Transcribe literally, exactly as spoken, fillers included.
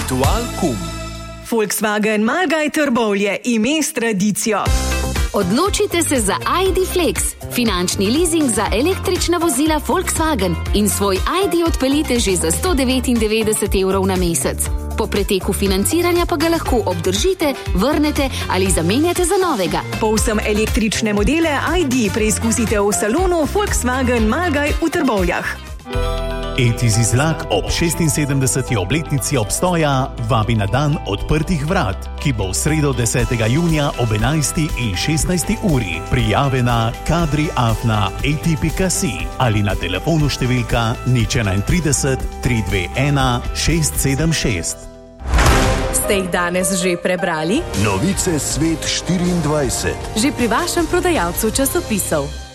Mutual Kum. Volkswagen Malgaj Trbovlje, ime s tradicijo. Odločite se za I D Flex, finančni leasing za električna vozila Volkswagen in svoj I D odpeljite že za sto devetindevetdeset evrov na mesec. Po preteku financiranja pa ga lahko obdržite, vrnete ali zamenjate za novega. Povsem električne modele I D preizkusite v salonu Volkswagen Malgaj v Trbovljah. E T Z Izlak ob šestinsedemdeseti obletnici obstoja vabi na dan odprtih vrat, ki bo v sredo desetega junija ob enajsti in šestnajsti uri. Prijave na kadri afna a t pika si ali na telefonu številka nič trideset, tri dve ena, šest sedem šest. Ste jih danes že prebrali? Novice Svet štiriindvajset. Že pri vašem prodajalcu časopisov.